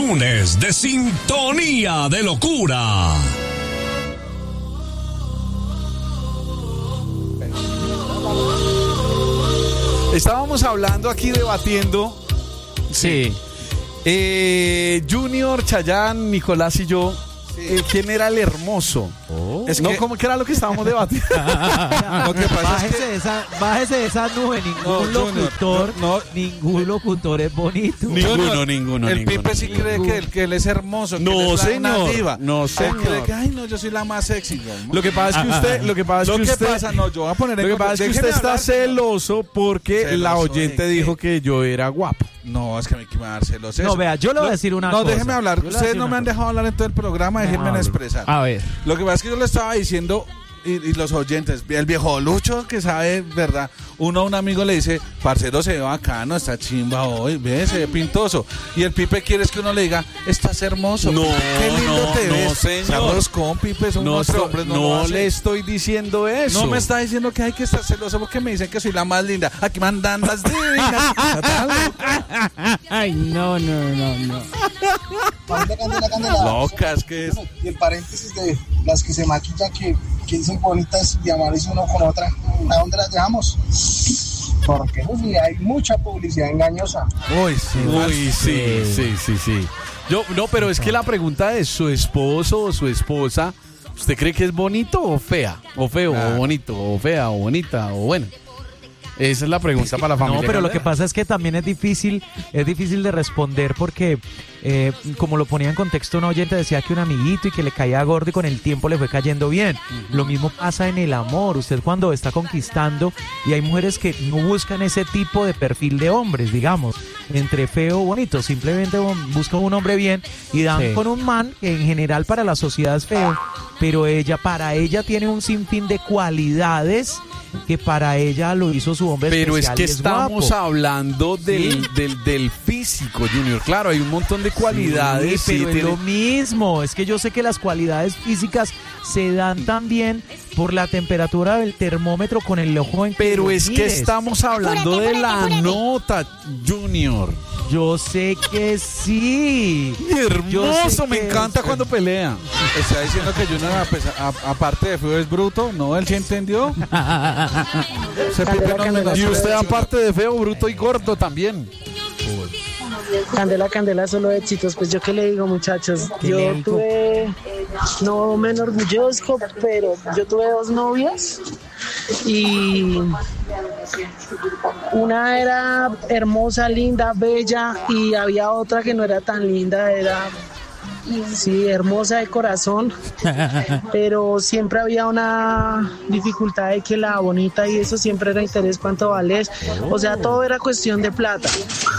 lunes de Sintonía de Locura. Estábamos hablando aquí, debatiendo. Sí. Junior, Chayanne, Nicolás y yo. ¿Quién era el hermoso? Es No, que- ¿cómo que era lo que estábamos debatiendo? Lo que pasa es que Bájese de esa nube, ningún No, Junior, locutor, no. ningún locutor es bonito. Ninguno. El Pipe sí cree que él es hermoso. Que No, él es una señor. diva. No, Él señor. cree que, ay, no, yo soy la más sexy. Lo que pasa es que usted, Lo que pasa, no, yo voy a poner en Lo que pasa es que déjeme usted está hablar, celoso porque ¿Celoso la oyente de qué? dijo que yo era guapo. No, es que me quiero dar celos. No, vea, yo le voy a decir una cosa. No, déjeme hablar. Yo le voy a Ustedes decir no una me han cosa. dejado hablar en todo el programa, déjenme expresar. A ver. Lo que pasa es que yo le estaba diciendo, y los oyentes, el viejo Lucho que sabe, ¿verdad? Uno a un amigo le dice, parcero, se ve bacano, está chimba hoy, ve, se ve pintoso. Y el Pipe quiere es que uno le diga, estás hermoso. No, qué lindo no, te no, ves. señor. Sabros con Pipe, son unos hombres, no lo le hacen. estoy diciendo eso. No me está diciendo que hay que estar celoso porque me dicen que soy la más linda. Aquí mandan las divinas. Ay, no. Candela. Locas que es. Y el paréntesis de las que se maquillan que dicen bonitas y amarse uno con otra, ¿a dónde las dejamos? Porque sí, hay mucha publicidad engañosa. Uy, sí. Uy, sí. Yo, no, pero es que la pregunta es, ¿su esposo o su esposa, usted cree que es bonito o fea? O feo, Claro. o bonito, o fea, o bonita, o bueno. Esa es la pregunta para la familia. No, pero lo que Candela. pasa es que también es difícil de responder porque, como lo ponía en contexto un oyente, decía que un amiguito y que le caía gordo y con el tiempo le fue cayendo bien. Lo mismo pasa en el amor. Usted cuando está conquistando, y hay mujeres que no buscan ese tipo de perfil de hombres, digamos, entre feo o bonito, simplemente buscan un hombre bien y dan Sí. con un man que en general para la sociedad es feo, pero para ella tiene un sinfín de cualidades que para ella lo hizo su hombre Pero es especial que y estamos guapo. hablando del, Sí. del físico, Junior. Claro, hay un montón de cualidades. Sí, pero es tiene- lo mismo. Es que yo sé que las cualidades físicas se dan también por la temperatura del termómetro con el ojo en que Pero lo es que mires. estamos hablando de la nota, Junior. Yo sé que sí. Yo Hermoso, sé me que encanta es- cuando pelea. Está diciendo que Junior, aparte de feo, es bruto. No, él sí entendió. Ese Pipe no me Y usted aparte de feo, bruto y gordo también. Candela, solo éxitos. Pues yo qué le digo, muchachos. ¿Qué Yo le digo? tuve, no me enorgullezco, pero yo tuve 2 novias y una era hermosa, linda, bella y había otra que no era tan linda, era sí, hermosa de corazón, pero siempre había una dificultad de que la bonita y eso siempre era interés, cuánto vales, o sea, todo era cuestión de plata.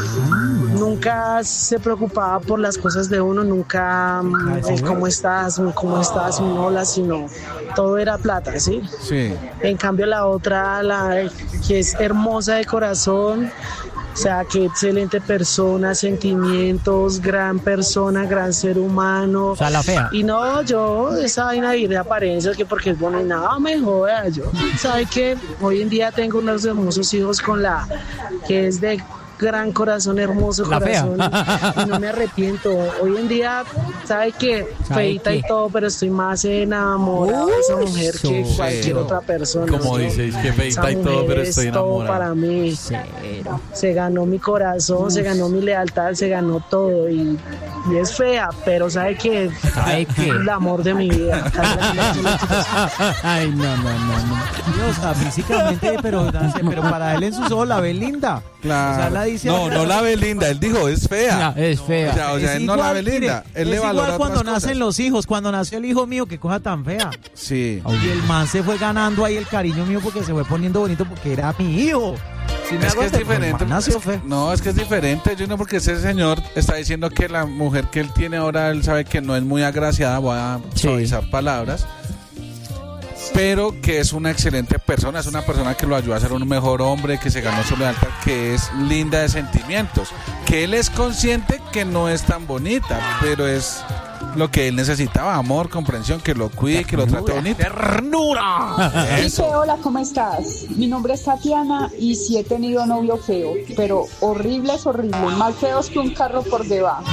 Nunca se preocupaba por las cosas de uno, nunca cómo estás, un hola, sino todo era plata, ¿sí? Sí. En cambio la otra, la que es hermosa de corazón, o sea, qué excelente persona, sentimientos, gran persona, gran ser humano. O sea, la fea. Y no, yo, esa vaina de apariencia, que porque es bueno y nada, me joda. Yo, ¿sabe qué? Hoy en día tengo unos hermosos hijos con la que es de gran corazón, hermoso La fea. corazón. Y no me arrepiento. Hoy en día, ¿sabe qué? ¿Sabe Feita y qué? todo, pero estoy más enamorado de esa mujer que Uy, cualquier cero. otra persona. Como ¿sí? dices, que Esa feita y todo, mujer pero es estoy todo enamorado. para mí. Cero. Se ganó mi corazón, se ganó mi lealtad, se ganó todo. Y es fea, pero ¿sabe qué? ¿Sabe qué? El amor de mi vida. Ay, no. O sea, físicamente, pero para él en sus ojos la ve linda. Claro. O sea, la dice. No la ve linda. Él dijo, es fea. Es fea. O sea, él no la ve linda. Él le es valora igual cuando otras nacen cosas. los hijos. Cuando nació el hijo mío, qué cosa tan fea. Sí. Y el man se fue ganando ahí el cariño mío porque se fue poniendo bonito porque era mi hijo. Si me Es hago que es entender, el diferente. man nació feo. No, es que es diferente, Junior, porque ese señor está diciendo que la mujer que él tiene ahora, él sabe que no es muy agraciada, voy a Sí. suavizar palabras, pero que es una excelente persona, es una persona que lo ayuda a ser un mejor hombre, que se ganó su lealtad, que es linda de sentimientos, que él es consciente que no es tan bonita, pero es lo que él necesitaba, amor, comprensión, que lo cuide, que lo trate bonito. ¡Ternura! Eso. Hola, ¿cómo estás? Mi nombre es Tatiana y sí he tenido novio feo, pero horribles, más feos que un carro por debajo.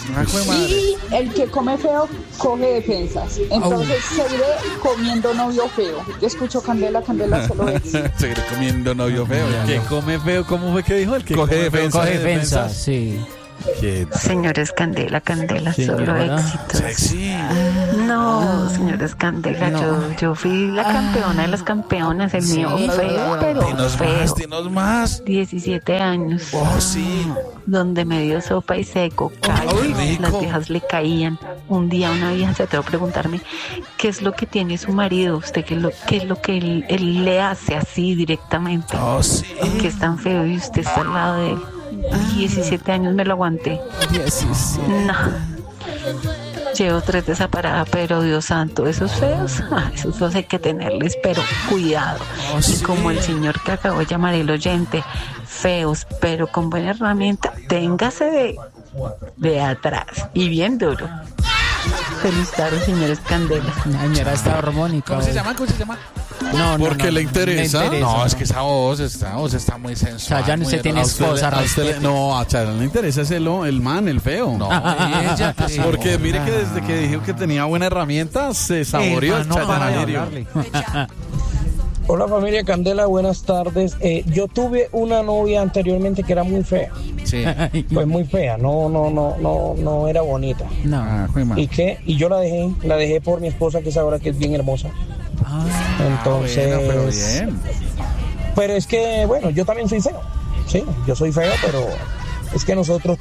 Y el que come feo coge defensas. Entonces seguiré comiendo novio feo. Yo escucho Candela, solo éxito. Seguiré comiendo novio feo. Que come feo, ¿cómo fue que dijo? El que Coge defensa. Coge defensa, sí. Señores Candela, Sí, solo ¿verdad? éxitos. Sexy. No, señores Candela, yo fui la campeona de las campeonas, el mío feo, pero feo. Dinos más. 17 años. Oh, sí. Donde me dio sopa y seco, Ay, rico. las viejas le caían. Un día una vieja se atrevió a preguntarme qué es lo que tiene su marido, usted qué es lo que él le hace así directamente, Oh, sí. que es tan feo y usted está al lado de él. 17 años me lo aguanté. No. Llevo 3 de esa parada, pero Dios santo, esos feos, esos dos hay que tenerles, pero cuidado. Y como el señor que acabo de llamar el oyente, feos, pero con buena herramienta, téngase de atrás y bien duro. Feliz tarde, señores Candela. Ay, mira, está armónica. ¿Cómo se llama? No, ¿Por qué le interesa? No, es que esa voz está muy sensual. Chayanne, usted muy tiene hermosa. esposa, No, a Chayanne le interesa ese el man, el feo. No, ella. Porque mire que desde que dijo que tenía buena herramienta, se saboreó el no para de Chayanne. hablarle. Hola familia Candela, buenas tardes. Yo tuve una novia anteriormente que era muy fea. Sí. Pues muy fea, no era bonita. No. Ah, jue madre. ¿Y qué? Y yo la dejé por mi esposa, que es ahora que es bien hermosa. Entonces, Bueno, pero bien. pero es que, bueno, yo también soy feo. Sí, yo soy feo, pero es que nosotros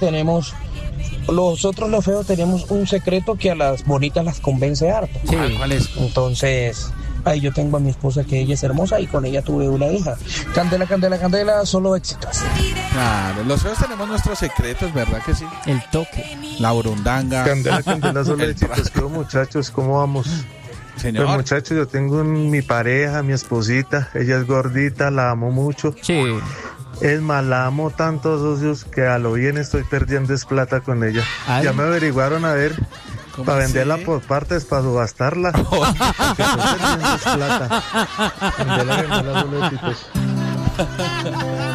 los feos tenemos un secreto que a las bonitas las convence harto. Sí. ¿Cuál es? Entonces, ahí yo tengo a mi esposa que ella es hermosa y con ella tuve una hija. Candela, Candela, Candela, solo éxitos. Claro, los feos tenemos nuestros secretos, ¿verdad que sí? El toque. La burundanga. Candela, solo El éxitos. ¿Qué hubo, muchachos? ¿Cómo vamos? Señor. Pues muchachos, yo tengo mi pareja, mi esposita. Ella es gordita, la amo mucho. Sí. Es más, la amo tanto, socios, que a lo bien estoy perdiendo es plata con ella. Ay. Ya me averiguaron a ver ¿Cómo para así? venderla por partes, para subastarla. Que estoy perdiendo es plata. Candela, solo éxitos.